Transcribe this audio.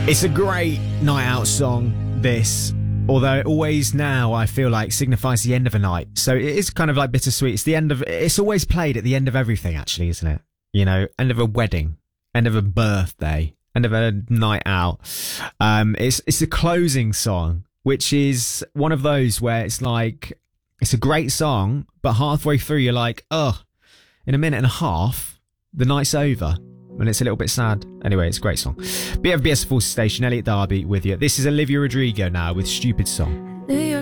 It's a great night out song, this. Although it always now, I feel like, signifies the end of a night. So it is kind of like bittersweet. It's the end of... It's always played at the end of everything, actually, isn't it? You know, end of a wedding, end of a birthday, end of a night out. It's a closing song, which is one of those where it's like... It's a great song, but halfway through you're like, oh, in a minute and a half, the night's over. And it's a little bit sad. Anyway, it's a great song. BFBS Force Station, Elliot Darby with you. This is Olivia Rodrigo now with Stupid Song.